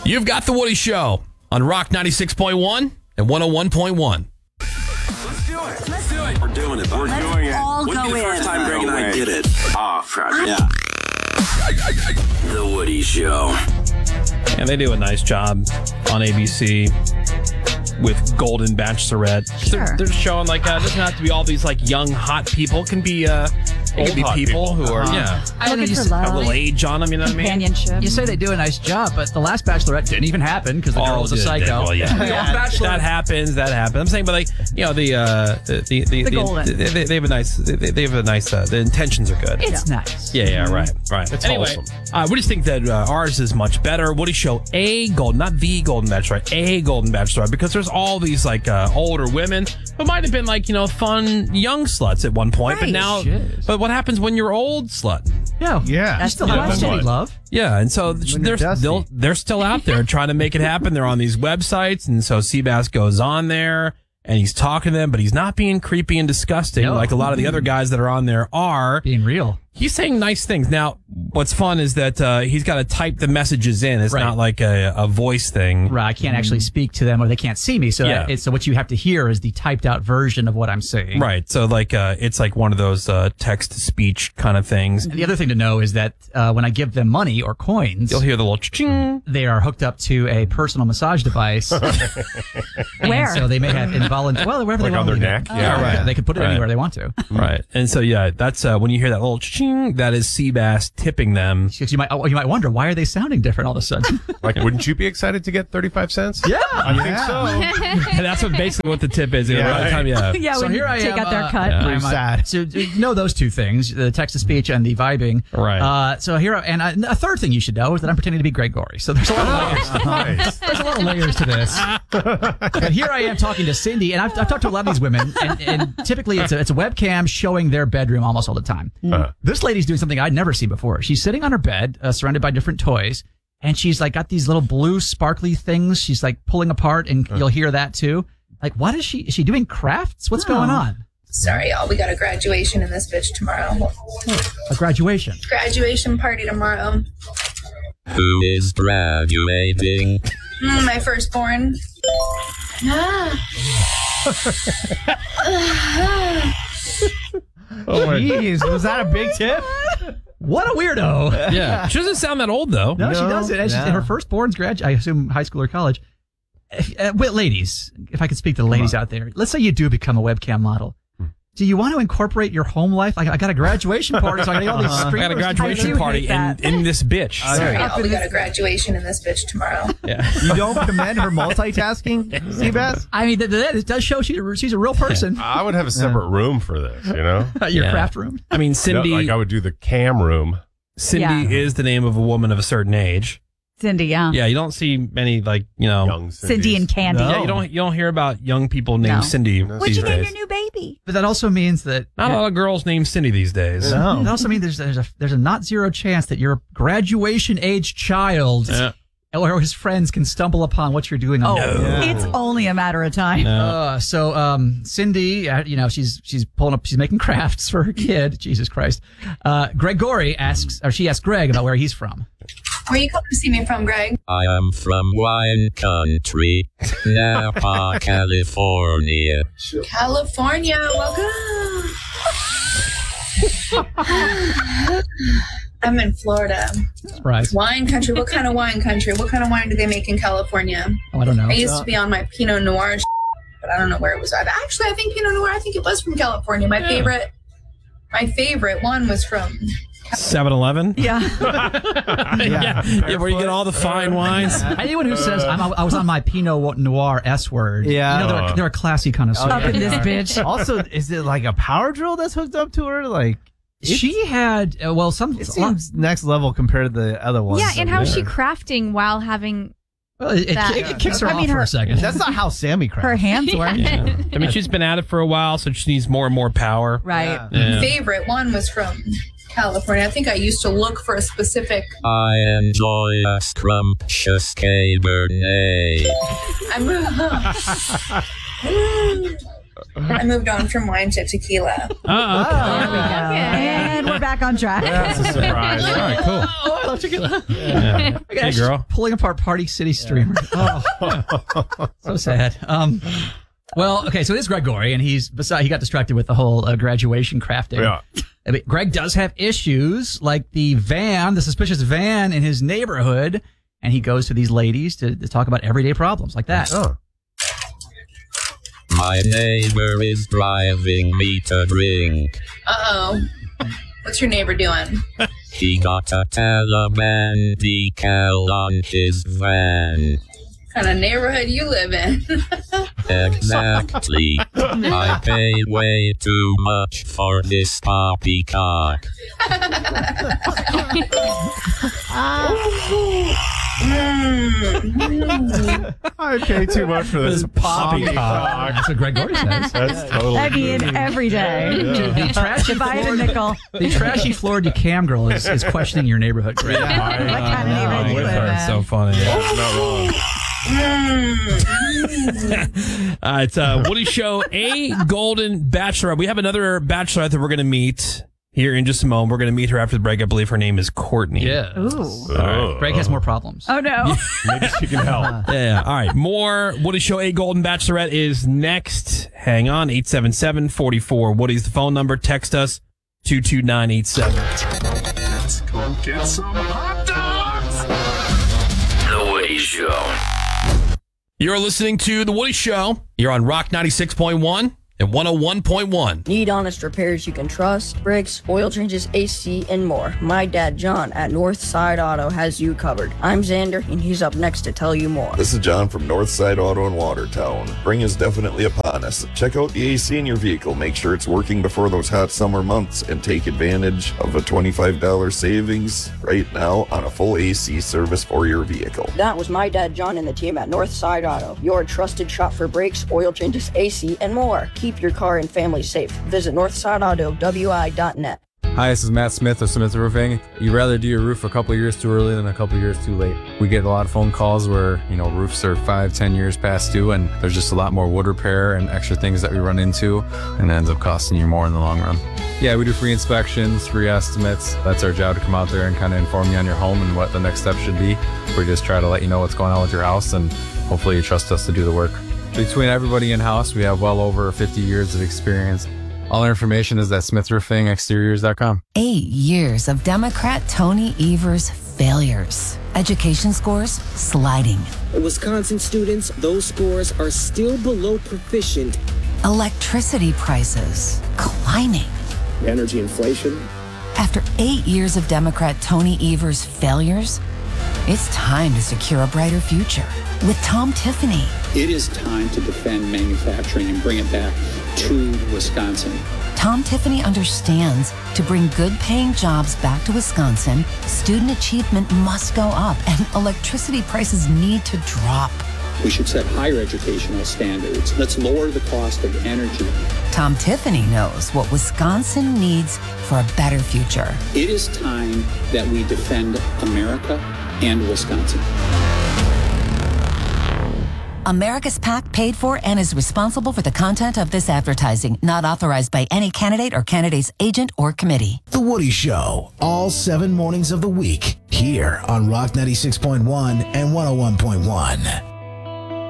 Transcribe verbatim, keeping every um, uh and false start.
You've got The Woody Show on Rock ninety-six point one and one oh one point one. Let's do it. Let's do it. We're doing it. We're Let's doing it. all Wouldn't go be the first in. time Greg and I did it. Oh, crap. Yeah. The Woody Show. And they do a nice job on A B C with Golden Bachelorette. Sure. They're, they're showing like uh, it doesn't have to be all these like young hot people. It can be uh, it can be hot people, people. who are Uh-huh. yeah I Looking you for s- love. have a little age on them. You know what I mean? companionship. You say they do a nice job, but the last Bachelorette didn't even happen because the girl Oh, was a did- psycho. did- well, yeah. The Yeah, Bachelor- that happens. That happens. I'm saying, but like you know, the uh, the the the, The golden. They, they, they have a nice. They, they have a nice. Uh, the intentions are good. It's nice. Yeah, yeah, right, right. It's anyway, wholesome. uh, we just think that uh, ours is much better. Woody Show a golden, not the Golden Bachelorette, a Golden Bachelorette, because there's all these like uh, older women who might have been like you know fun young sluts at one point, but Right. now, Shit. but what happens when you're old slut? Yeah. Yeah. That's Still the have question. Woody love. Yeah, and so you're they're dusty. they'll, they're still out there trying to make it happen. They're on these websites, and so Seabass goes on there and he's talking to them, but he's not being creepy and disgusting No. like a lot of the other guys that are on there are. Being real. He's saying nice things. Now, what's fun is that uh, he's got to type the messages in. It's Right. not like a, a voice thing. Right. I can't actually speak to them or they can't see me. So Yeah. it's so what you have to hear is the typed out version of what I'm saying. Right. So like uh, it's like one of those uh, text to speech kind of things. And the other thing to know is that uh, when I give them money or coins, You'll hear the little ching. they are hooked up to a personal massage device. Where? And so they may have involuntary, well, wherever Like they on want their to leave neck? it. Yeah. right. They can put it Right. anywhere they want to. Right. And so yeah, that's uh, when you hear that little ching, that is Seabass tipping them. Because you might, oh, you might wonder, why are they sounding different all of a sudden? Like, wouldn't you be excited to get thirty-five cents? Yeah. I think so. And that's what basically what the tip is. Yeah. By the time, yeah. yeah, So when here I take am, out their uh, cut. Yeah. Pretty I'm, uh, sad. So you know those two things, the text to speech and the vibing. Right. Uh, so here, I- and I, a third thing you should know is that I'm pretending to be Greg Gorey. So there's a lot of layers. Nice. There's a lot of layers to this. And here I am talking to Cindy, and I've, I've talked to a lot of these women, and, and typically it's a, it's a webcam showing their bedroom almost all the time. Uh-huh. This lady's doing something I'd never seen before. She's sitting on her bed, uh, surrounded by different toys, and she's like got these little blue sparkly things. She's like pulling apart, and you'll hear that too. Like, what is she? Is she doing crafts? What's going on? Sorry, y'all. We got a graduation in this bitch tomorrow. A graduation. Graduation party tomorrow. Who is graduating? Mm, my firstborn. Ah. Jeez, was that a big tip? What a weirdo. Yeah. She doesn't sound that old though. No, she No, doesn't. And she's, no. her firstborn's grad, I assume high school or college. Uh, well, ladies, if I could speak to the ladies out there, let's say you do become a webcam model. Do you want to incorporate your home life? Like, I got a graduation party, so I got all these I streamers. got a I graduation do party hate in, that. in this bitch. Sorry, y'all. We got a graduation in this bitch tomorrow. Yeah. You don't commend her multitasking, Seabass? I mean, th- th- it does show she's a, she's a real person. I would have a separate room for this, you know? Your Yeah. craft room. I mean, Cindy. No, like I would do the cam room. Cindy Yeah. is the name of a woman of a certain age. Cindy, yeah. Yeah, you don't see many like you know. Young Cindy and Cindy's. Candy. Yeah, you don't you don't hear about young people named No. Cindy What'd these What'd you name days. your new baby? But that also means that Not a lot of girls named Cindy these days. It No. also means there's there's a there's a not zero chance that your graduation age child Yeah. or his friends can stumble upon what you're doing on Oh, there. it's only a matter of time. No. Uh, so um, Cindy, uh, you know, she's she's pulling up, she's making crafts for her kid. Jesus Christ. Uh, Greg Gorey asks, or she asks Greg about where he's from. Where you coming to see me from, Greg? I am from wine country, Napa, California. California. Welcome. I'm in Florida. Surprise. Wine country. What kind of wine country? What kind of wine do they make in California? Oh, I don't know. I used to be on my Pinot Noir, but I don't know where it was. Actually, I think Pinot Noir. I think it was from California. My favorite, my favorite one was from. seven eleven Yeah. yeah. yeah, where you get all the fine wines. Anyone who says I'm, I was on my Pinot Noir S word, Yeah. you know, they're, they're a classy connoisseur. Up in this bitch. Also, is it like a power drill that's hooked up to her? Like, She had, uh, well, some. it seems next level compared to the other ones. Yeah, and how is she crafting while having Well, it, it, that- it kicks her I off mean, for her- a second. That's not how Sammy crafts. Her hands work. Yeah. I mean, she's been at it for a while, so she needs more and more power. Right. Yeah. Yeah. Favorite one was from California. I think I used to look for a specific. I enjoy a scrumptious Cabernet. I'm. I moved on from wine to tequila. Oh, okay. There we go. And we're back on track. That's a surprise. All right, cool. Oh, I love tequila. Yeah. Hey, girl. Pulling apart Party City Streamer. Oh, so sad. Um, well, okay, so it is Greg Gorey, and he's beside. He got distracted with the whole uh, graduation crafting. Yeah. I mean, Greg does have issues, like the van, the suspicious van in his neighborhood, and he goes to these ladies to, to talk about everyday problems like that. Oh. My neighbor is driving me to drink. Uh-oh. What's your neighbor doing? He got a Taliban decal on his van. What kind of neighborhood you live in? Exactly. I pay way too much for this poppycock. I pay too much for this poppycock. That's what Greg Gorey says. That's totally I mean, every day. The trashy Buy it a Florida, nickel. the trashy Florida cam girl is, is questioning your neighborhood, Greg. What kind of neighborhood I'm you with live her. in? It's so funny. Not wrong. Uh, it's uh, Woody Show, a Golden Bachelorette. We have another Bachelorette that we're going to meet here in just a moment. We're going to meet her after the break. I believe her name is Courtney. Yeah. Ooh. Oh. Greg has more problems. Oh, no. Maybe she can help. Yeah, yeah. All right. More Woody Show, a Golden Bachelorette is next. Hang on. eight seven seven, four four. Woody's the phone number. Text us two two nine eight seven. Let's go get some hot dogs. The Woody Show. You're listening to The Woody Show. You're on Rock ninety-six point one and one oh one point one. Need honest repairs you can trust, brakes, oil changes, A C, and more. My dad, John, at Northside Auto has you covered. I'm Xander, and he's up next to tell you more. This is John from Northside Auto in Watertown. Spring is definitely upon us. Check out the A C in your vehicle. Make sure it's working before those hot summer months and take advantage of a twenty-five dollars savings right now on a full A C service for your vehicle. That was my dad, John, and the team at Northside Auto, your trusted shop for brakes, oil changes, A C, and more. Keep your car and family safe. Visit northside auto w i dot net. Hi, this is Matt Smith of Smith Roofing. You'd rather do your roof a couple years too early than a couple years too late. We get a lot of phone calls where, you know, roofs are five, ten years past due, and there's just a lot more wood repair and extra things that we run into, and it ends up costing you more in the long run. Yeah, we do free inspections, free estimates. That's our job, to come out there and kind of inform you on your home and what the next step should be. We just try to let you know what's going on with your house, and hopefully you trust us to do the work. Between everybody in-house, we have well over fifty years of experience. All our information is at smith roofing exteriors dot com. Eight years of Democrat Tony Evers failures. Education scores sliding. Wisconsin students, those scores are still below proficient. Electricity prices climbing. Energy inflation. After eight years of Democrat Tony Evers failures, it's time to secure a brighter future with Tom Tiffany. It is time to defend manufacturing and bring it back to Wisconsin. Tom Tiffany understands to bring good-paying jobs back to Wisconsin, student achievement must go up and electricity prices need to drop. We should set higher educational standards. Let's lower the cost of energy. Tom Tiffany knows what Wisconsin needs for a better future. It is time that we defend America and Wisconsin. America's PAC paid for and is responsible for the content of this advertising, not authorized by any candidate or candidate's agent or committee. The Woody Show, all seven mornings of the week, here on Rock ninety-six point one and one oh one point one.